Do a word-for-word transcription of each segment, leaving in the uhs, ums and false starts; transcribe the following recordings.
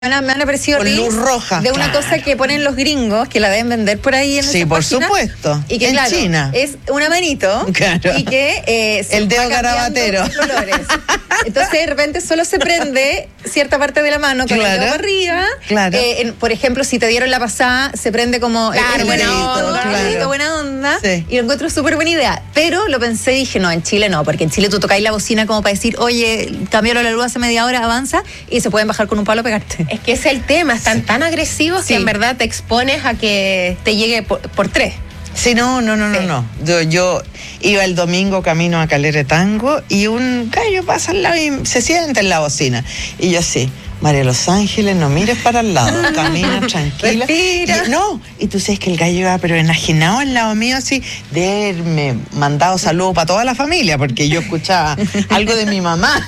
Me han aparecido con luz roja. de una claro. cosa que ponen los gringos, que la deben vender por ahí en Sí, esa por página, supuesto. y que en claro, China. es una manito claro. y que eh, se el dedo va garabatero. de colores. Entonces de repente solo se prende cierta parte de la mano con claro. el dedo para arriba. Claro. Eh, en, por ejemplo, si te dieron la pasada, se prende como claro, el, el buena dedito, onda, claro. claro. buena onda. Sí. Y lo encuentro súper buena idea. Pero lo pensé y dije, no, en Chile no, porque en Chile tú tocáis la bocina como para decir, oye, cambiaron la luz hace media hora, avanza, y se pueden bajar con un palo a pegarte. Es que es el tema, están sí. tan agresivos sí. que en verdad te expones a que te llegue por, por tres. Sí, no, no, no, sí. no, no. Yo, yo iba el domingo camino a Calera Tango y un gallo pasa al lado y se sienta en la bocina. Y yo así, María Los Ángeles, no mires para el lado, camina tranquila. Respira. Y, no, y tú sabes que el gallo iba pero enajenado al lado mío así, de haberme mandado saludos para toda la familia, porque yo escuchaba algo de mi mamá.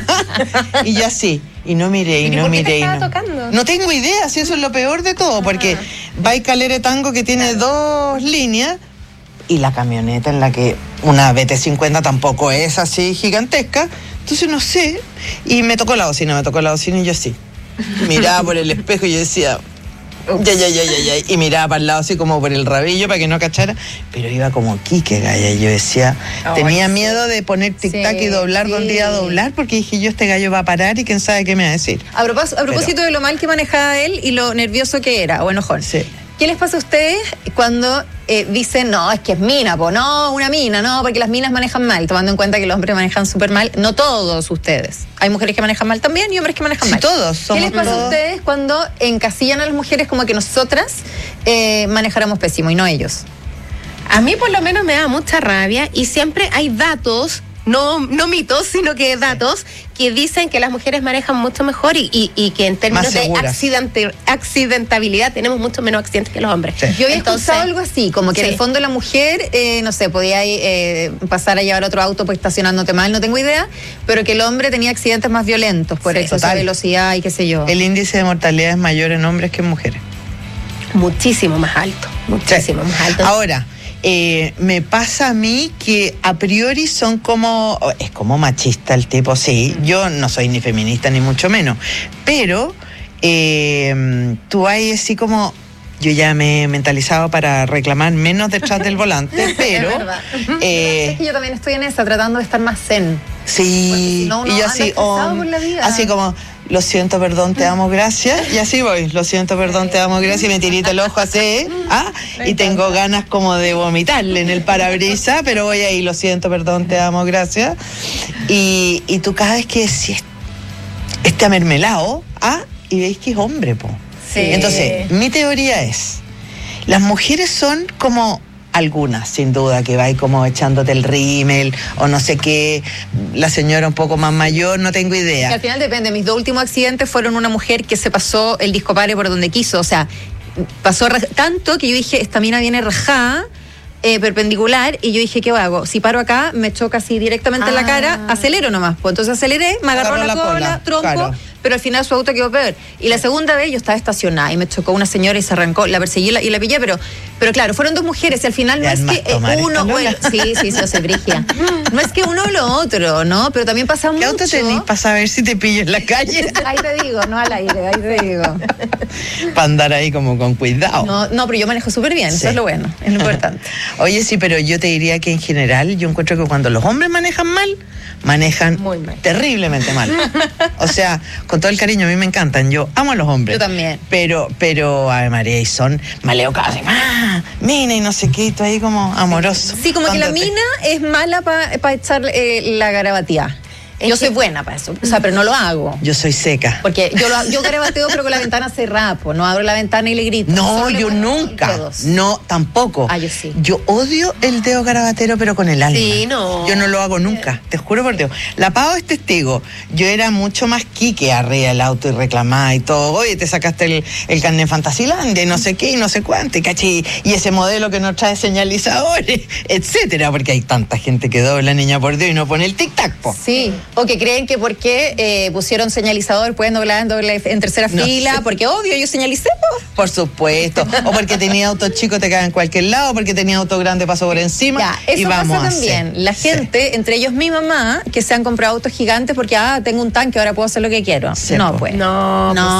Y yo así, y no miré, y, ¿Y no por qué miré. te y estaba no. tocando? No tengo idea, si eso es lo peor de todo, porque ah. va a Calera Tango que tiene claro. dos líneas, y la camioneta en la que una B T cincuenta tampoco es así gigantesca, entonces no sé, y me tocó la bocina, me tocó la bocina y yo así, miraba por el espejo y yo decía, ya, ya, ya, ya, ya, y miraba para el lado así como por el rabillo para que no cachara, pero iba como Quique, galla, y yo decía, oh, tenía sí. miedo de poner tic-tac sí, y doblar sí. donde iba a doblar, porque dije yo, este gallo va a parar y quién sabe qué me va a decir. A propósito, a propósito pero, de lo mal que manejaba él y lo nervioso que era, o enojón. Sí. ¿Qué les pasa a ustedes cuando eh, dicen, no, es que es mina, po, no, una mina, no, porque las minas manejan mal, tomando en cuenta que los hombres manejan súper mal? No todos ustedes. Hay mujeres que manejan mal también y hombres que manejan sí, mal. todos. Somos ¿Qué les pasa todos? a ustedes cuando encasillan a las mujeres como que nosotras eh, manejáramos pésimo y no ellos? A mí por lo menos me da mucha rabia y siempre hay datos, no, no mitos, sino que datos que dicen que las mujeres manejan mucho mejor y, y, y que en términos de accidente, accidentabilidad tenemos mucho menos accidentes que los hombres. Sí. Yo había Entonces, escuchado algo así, como que sí. en el fondo la mujer, eh, no sé, podía eh, pasar a llevar otro auto pues estacionándote mal, no tengo idea, pero que el hombre tenía accidentes más violentos por sí, exceso de velocidad y qué sé yo. El índice de mortalidad es mayor en hombres que en mujeres. Muchísimo más alto, muchísimo sí. más alto. Ahora, Eh, me pasa a mí que a priori son como, es como machista el tipo, sí, yo no soy ni feminista ni mucho menos, pero eh, tú hay así como, yo ya me he mentalizado para reclamar menos detrás del volante, pero... Es verdad. Eh, es que yo también estoy en esa, tratando de estar más zen. Sí, si no, y yo así, oh, por la vida. así como... Lo siento, perdón, te amo, gracias. Y así voy. Lo siento, perdón, te amo, gracias. Y me tirita el ojo así, ¿ah? Y tengo ganas como de vomitarle en el parabrisas, pero voy ahí, lo siento, perdón, te amo, gracias. Y, y tú cada vez que decís este amermelado, ¿ah? Y veis que es hombre, po. Sí. Entonces, mi teoría es, las mujeres son como... Algunas, sin duda, que va ahí como echándote el rímel o no sé qué, la señora un poco más mayor, no tengo idea. Que al final depende, mis dos últimos accidentes fueron una mujer que se pasó el disco pare por donde quiso, o sea, pasó tanto que yo dije, esta mina viene rajada, eh, perpendicular, y yo dije, ¿qué hago? Si paro acá, me choca así directamente ah. en la cara, acelero nomás, pues entonces aceleré, me agarró, agarró la, la cola, cola, tronco, claro. Pero al final su auto quedó peor. Y la segunda vez yo estaba estacionada y me chocó una señora y se arrancó, la perseguí y la, y la pillé, pero, pero claro, fueron dos mujeres y al final no es que eh, uno, bueno, sí, sí, sí, yo soy brígida. No es que uno o lo otro, ¿no? Pero también pasa mucho. ¿Qué auto tenés para saber si te pillo en la calle? Ahí te digo, no al aire, ahí te digo. Para andar ahí como con cuidado. No, no, pero yo manejo súper bien, sí. Eso es lo bueno, es lo importante. Oye, sí, pero yo te diría que en general yo encuentro que cuando los hombres manejan mal, manejan Muy mal. terriblemente mal. O sea, con todo el cariño, a mí me encantan, yo amo a los hombres. Yo también. Pero, pero, a ver, María, y son maleocados, ah, mina y no sé qué, y tú ahí como amoroso. Sí, como que la mina es mala para pa echar eh, la garabatía. Es yo soy buena para eso, o sea, pero no lo hago. Yo soy seca. Porque yo lo, yo garabateo, pero con la ventana cerrada, pues no abro la ventana y le grito. No, yo nunca. No, tampoco. Ah, yo sí. Yo odio el dedo garabatero, pero con el alma. Sí, no. Yo no lo hago nunca, te juro por Dios. La Pau es testigo. Yo era mucho más quique arriba del auto y reclamaba y todo. Oye, te sacaste el, el carnet Fantasilandia y no sé qué y no sé cuánto, y caché, y ese modelo que no trae señalizadores, etcétera, porque hay tanta gente que dobla, niña por Dios, y no pone el tic-tac, po. Sí. O que creen que porque eh, pusieron señalizador pueden doblar en, doble, en tercera no fila, sé. Porque obvio, yo señalicé. ¿No? Por supuesto. O porque tenía auto chico te cae en cualquier lado, porque tenía auto grande pasó por encima. Ya, eso y vamos pasa también. hacer. La gente, sí. Entre ellos mi mamá, que se han comprado autos gigantes porque, ah, tengo un tanque, ahora puedo hacer lo que quiero. Sí, no, pues. No, no.